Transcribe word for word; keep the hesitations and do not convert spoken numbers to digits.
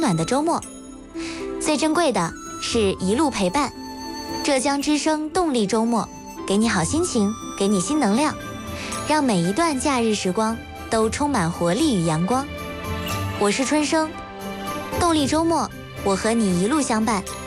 暖的周末。最珍贵的是一路陪伴。浙江之声动力周末，给你好心情，给你新能量，让每一段假日时光都充满活力与阳光。我是春生，动力周末，我和你一路相伴。